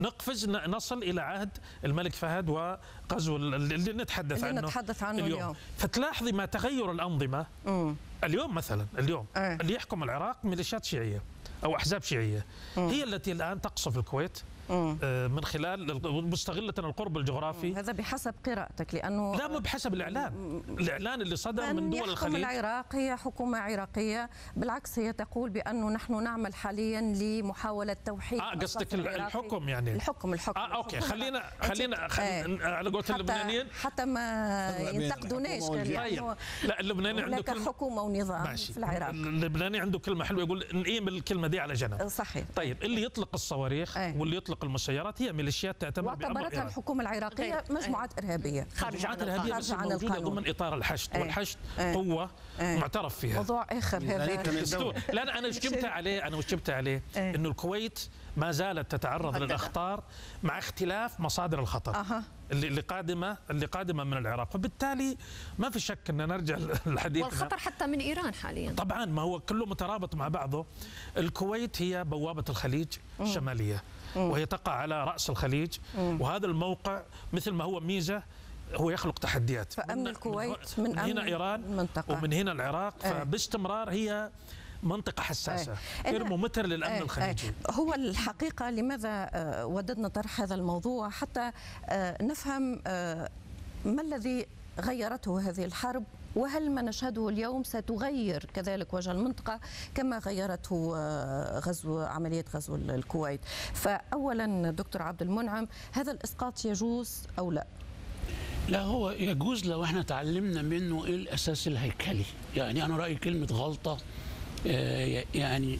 نقفز نصل إلى عهد الملك فهد وغزو اللي نتحدث عنه اليوم. فتلاحظي ما تغير الأنظمة. اليوم مثلا اللي يحكم العراق ميليشيات شيعية أو أحزاب شيعية هي التي الآن تقصف الكويت من خلال مستغلة القرب الجغرافي. هذا بحسب قراءتك، لأنه لا، مو بحسب الإعلان اللي صدر من دول الخليج. العراق هي حكومة عراقية، بالعكس هي تقول بأنه نحن نعمل حاليا لمحاولة توحيد. قصدك الحكم يعني الحكم أوكي. خلينا على قولة اللبنانيين حتى ما ينتقدوناش. لا، اللبناني عنده كلمة حكومة ونظام في العراق. اللبناني عنده كلمة حلوة، يقول نقيم الكلمة دي على جنب. صحيح. طيب اللي يطلق الصواريخ واللي يطلق المسيرات هي ميليشيات تعتبر واعتبرتها الحكومة العراقية مجموعات إرهابية مجموعات إرهابية بس موجودة ضمن إطار الحشد، والحشد قوة معترف فيها. موضوع آخر هذا. لا، أنا وجبت عليه إنه الكويت ما زالت تتعرض للأخطار مع اختلاف مصادر الخطر اللي قادمة من العراق، وبالتالي ما في شك أن نرجع للحديث. والخطر حتى من إيران حاليا طبعا، ما هو كله مترابط مع بعضه. الكويت هي بوابة الخليج الشمالية، وهي تقع على رأس الخليج، وهذا الموقع مثل ما هو ميزة هو يخلق تحديات. فأمن الكويت من هنا إيران المنطقة، ومن هنا العراق، فباستمرار هي منطقة حساسة، ترمومتر للأمن الخليجي. هو الحقيقة لماذا وددنا طرح هذا الموضوع؟ حتى نفهم ما الذي غيرته هذه الحرب، وهل ما نشهده اليوم ستغير كذلك وجه المنطقة كما غيرته عملية غزو الكويت. فأولا دكتور عبد المنعم، هذا الإسقاط يجوز أو لا؟ لا، هو يجوز لو احنا تعلمنا منه ايه الأساس الهيكلي. يعني أنا رأيي كلمة غلطة يعني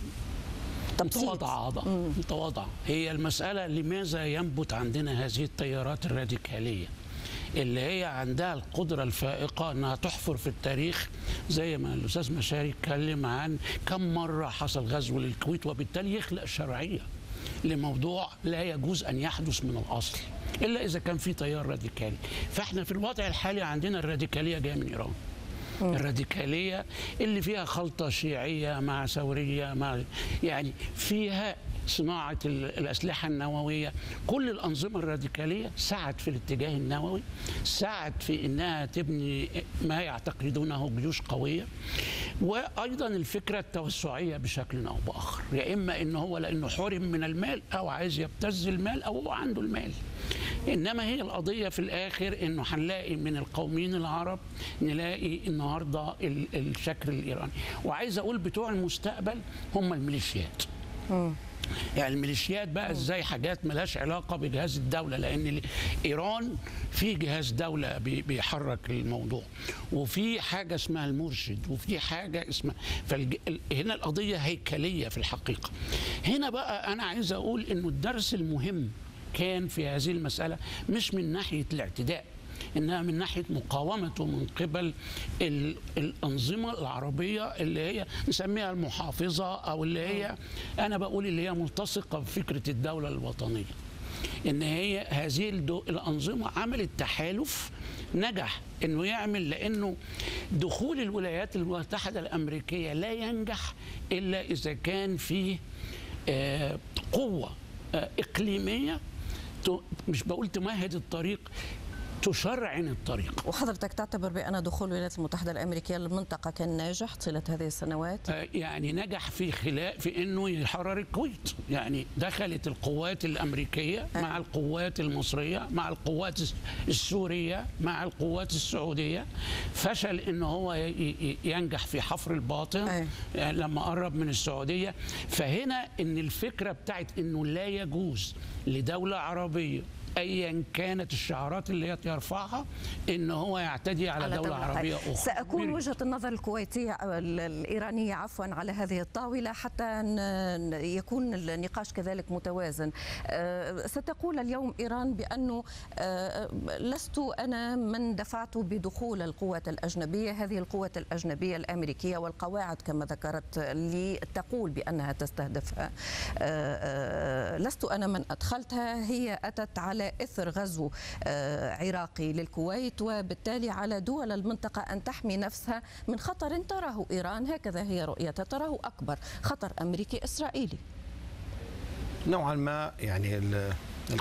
متواضعة. هي المسألة لماذا ينبت عندنا هذه التيارات الراديكالية اللي هي عندها القدرة الفائقة أنها تحفر في التاريخ، زي ما الأستاذ مشاري اتكلم عن كم مرة حصل غزو للكويت، وبالتالي يخلق شرعية لموضوع لا يجوز أن يحدث من الأصل إلا إذا كان في تيار راديكالي. فإحنا في الوضع الحالي عندنا الراديكالية جاية من إيران. الراديكالية اللي فيها خلطة شيعية مع ثورية يعني فيها صناعة الأسلحة النووية. كل الأنظمة الراديكالية سعت في الاتجاه النووي، سعت في أنها تبني ما يعتقدونه جيوش قوية، وأيضا الفكرة التوسعية بشكل أو بآخر، يا إما أنه هو لأنه حرم من المال أو عايز يبتز المال أو هو عنده المال. إنما هي القضية في الآخر إنه هنلاقي من القوميين العرب نلاقي النهاردة الشكل الإيراني. وعايز أقول بتوع المستقبل هم الميليشيات. يعني الميليشيات بقى ازاي حاجات ملهاش علاقة بجهاز الدولة، لأن إيران في جهاز دولة بيحرك الموضوع، وفي حاجة اسمها المرشد، وفي حاجة اسمها هنا القضية هيكلية في الحقيقة. هنا بقى أنا عايز أقول إنه الدرس المهم كان في هذه المسألة مش من ناحية الاعتداء، إنها من ناحية مقاومته من قبل الأنظمة العربية اللي هي نسميها المحافظة، أو اللي هي أنا بقول اللي هي ملتصقة بفكرة الدولة الوطنية. إن هي هذه الأنظمة عملت تحالف نجح إنه يعمل، لأنه دخول الولايات المتحدة الأمريكية لا ينجح إلا إذا كان فيه قوة إقليمية، مش بقول تمهد الطريق، تشرعن الطريق. وحضرتك تعتبر بأن دخول الولايات المتحدة الأمريكية للمنطقة كان ناجح طيلة هذه السنوات؟ يعني نجح في أنه يحرر الكويت. يعني دخلت القوات الأمريكية مع القوات المصرية مع القوات السورية مع القوات السعودية. فشل أنه هو ينجح في حفر الباطن يعني لما قرب من السعودية. فهنا أن الفكرة بتاعت أنه لا يجوز لدولة عربية ايا كانت الشعارات اللي هي يرفعها ان هو يعتدي على دولة عربية اخرى. سأكون وجهة النظر الكويتية الإيرانية على هذه الطاولة حتى يكون النقاش كذلك متوازن. ستقول اليوم إيران بأنه لست أنا من دفعت بدخول القوات الأجنبية، هذه القوات الأجنبية الأمريكية والقواعد كما ذكرت لي تقول بأنها تستهدفها. لست أنا من أدخلتها، هي أتت على إثر غزو عراقي للكويت، وبالتالي على دول المنطقة أن تحمي نفسها من خطر تراه إيران، هكذا هي رؤيتها، تراه أكبر خطر أمريكي إسرائيلي نوعا ما. يعني